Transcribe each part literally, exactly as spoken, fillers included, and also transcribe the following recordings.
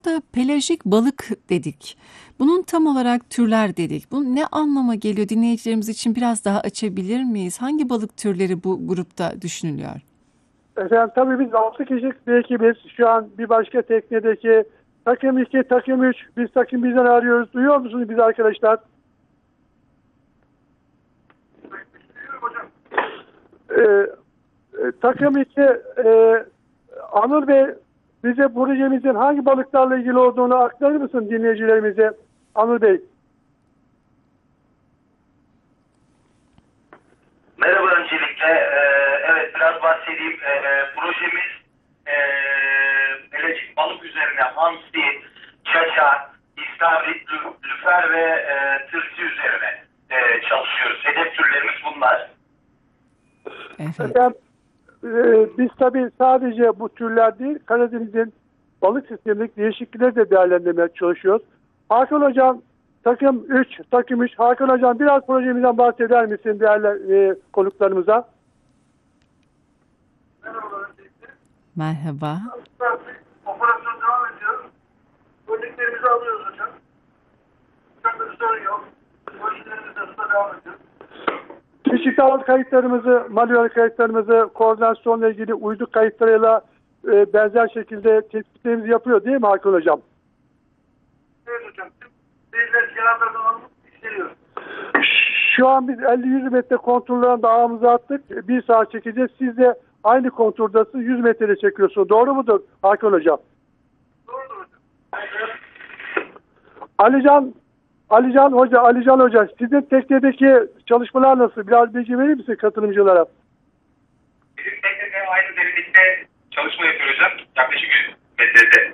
Da pelajik balık dedik. Bunun tam olarak türler dedik. Bu ne anlama geliyor? Dinleyicilerimiz için biraz daha açabilir miyiz? Hangi balık türleri bu grupta düşünülüyor? Efendim tabii biz altı kişilik bir ekibiz. Şu an bir başka teknedeki takım iki, takım üç. Biz takım bizden arıyoruz. Duyuyor musunuz biz arkadaşlar? Ee, e, takım iki e, Anıl Bey bize projemizin hangi balıklarla ilgili olduğunu aktarır mısın dinleyicilerimize? Anıl Bey. Merhaba öncelikle. Ee, evet biraz bahsedeyim. Ee, projemiz ee, pelajik balık üzerine hamsi, çaça, istavrit, lü- lüfer ve ee, tırsı üzerine ee, çalışıyoruz. Hedef türlerimiz bunlar. Evet. Efendim, e, biz tabii sadece bu türler değil, Karadeniz'in balık sistemindeki değişiklikleri de değerlendirmeye çalışıyoruz. Hakan Hocam, takım üç, takım üç. Hakan Hocam biraz projemizden bahseder misin değerli e, konuklarımıza? Merhaba. Operasyon devam ediyor. Bölüklerimizi alıyoruz hocam. Çok bir sorun yok. Bölüklerimiz de hızla devam ediyor. Dijital kayıtlarımızı, manuel kayıtlarımızı, koordinasyonla ilgili uydu kayıtlarıyla e, benzer şekilde tespitlerimizi yapıyor değil mi Hakan Hocam? Evet hocam. Bizler cihazlardan alıp işleniyoruz. Şu an biz elli yüz metre kontrollerden ağımızı attık. Bir saat çekeceğiz. Siz de aynı konturdasın. yüz metrede çekiyorsun. Doğru mudur Hakan Hocam? Doğrudur hocam. Alican, Alican Hoca, Alican Hoca sizin teknedeki çalışmalar nasıl? Biraz bilgi verir misin katılımcılara? Bizim teknede aynı derinlikte çalışma yapıyoruz hocam. Yaklaşık yüz metrede.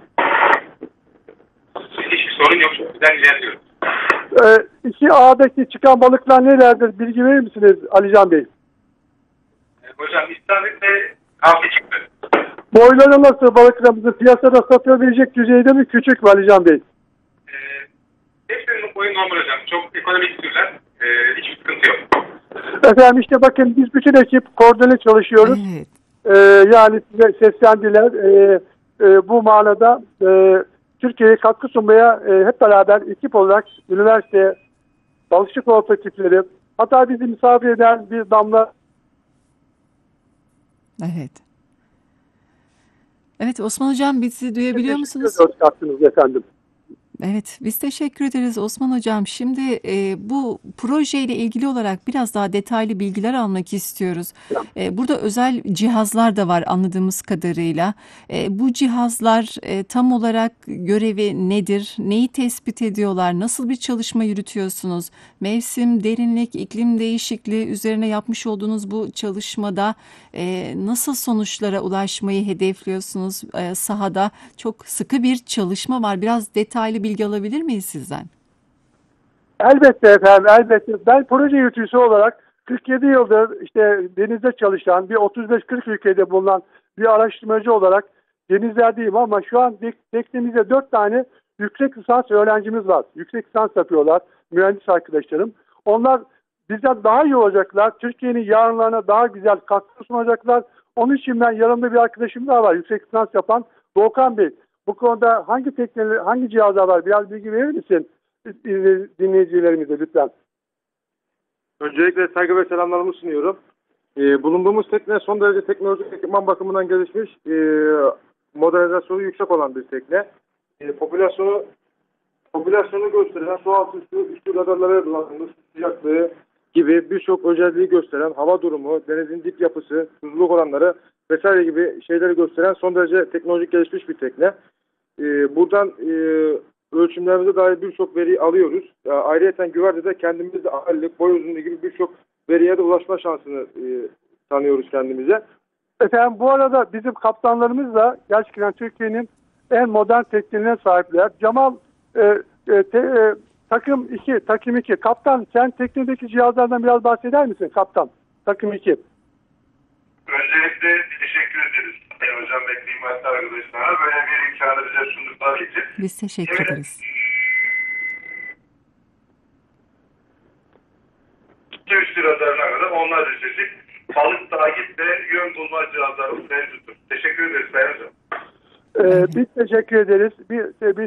Hiçbir sorun yok. Çok güzel ilerliyoruz. Ee, iki A'daki çıkan balıklar nelerdir? Bilgi verir misiniz Alican Bey? Ee, hocam istavrit ve hamsi çıktı. Boyları nasıl balıklarımızı piyasada satılabilecek düzeyde mi, küçük mü Alican Bey? Ee, hepsinin boyu normal hocam. Çok ekonomik türler. Ee, hiçbir sıkıntı yok. Efendim işte bakın biz bütün ekip koordine çalışıyoruz. Evet. Ee, yani size seslendiler. Ee, e, bu manada e, Türkiye'ye katkı sunmaya e, hep beraber ekip olarak üniversite, balıkçı kooperatifleri, hatta bizi misafir eden bir damla. Evet. Evet Osman Hocam bizi duyabiliyor Teşekkür musunuz? ediyoruz katkınız efendim. Evet, biz teşekkür ederiz Osman Hocam. Şimdi e, bu projeyle ilgili olarak biraz daha detaylı bilgiler almak istiyoruz. E, burada özel cihazlar da var anladığımız kadarıyla. E, bu cihazlar e, tam olarak görevi nedir? Neyi tespit ediyorlar? Nasıl bir çalışma yürütüyorsunuz? Mevsim, derinlik, iklim değişikliği üzerine yapmış olduğunuz bu çalışmada e, nasıl sonuçlara ulaşmayı hedefliyorsunuz e, sahada? Çok sıkı bir çalışma var. Biraz detaylı bilgi alabilir miyiz sizden? Elbette efendim, elbette. Ben proje yürütücüsü olarak kırk yedi yıldır işte denizde çalışan, bir otuz beş kırk ülkede bulunan bir araştırmacı olarak denizlerdeyim ama şu an tek- teknemizde dört tane yüksek lisans öğrencimiz var. Yüksek lisans yapıyorlar, mühendis arkadaşlarım. Onlar bizden daha iyi olacaklar. Türkiye'nin yarınlarına daha güzel katkı sunacaklar. Onun için ben yanımda bir arkadaşım daha var, yüksek lisans yapan Doğukan Bey. Bu konuda hangi teknoloji, hangi cihazlar var? Biraz bilgi verir misin dinleyicilerimize lütfen? Öncelikle saygı ve selamlarımı sunuyorum. Ee, bulunduğumuz tekne son derece teknolojik ekipman bakımından gelişmiş, e, modernizasyonu yüksek olan bir tekne. E, popülasyonu popülasyonu gösteren su altı üstü, üstü radarlara kullanılmış sıcaklığı gibi birçok özelliği gösteren hava durumu, denizin dip yapısı, tuzluluk oranları vesaire gibi şeyleri gösteren son derece teknolojik gelişmiş bir tekne. E, buradan e, ölçümlerimize dair birçok veri alıyoruz. E, ayrıca güvertede kendimiz de ağırlık, boy uzunluğu gibi birçok veriye de ulaşma şansını e, tanıyoruz kendimize. Efendim bu arada bizim kaptanlarımız da gerçekten Türkiye'nin en modern tekniğine sahipler. Cemal e, e, te, e, takım iki, takım iki. Kaptan sen teknedeki cihazlardan biraz bahseder misin kaptan? Takım iki. Öncelikle teşekkür ederiz. Sayın hocam ve kıymetli arkadaşlara böyle bir imkanı bize sundukları için. Biz teşekkür Evet. ederiz. Üstü radarına kadar onlarca çeşit balık takip ve yön bulma cihazlarımız mevcuttur. Teşekkür ederiz Sayın hocam. Ee, biz teşekkür ederiz. Bir, bir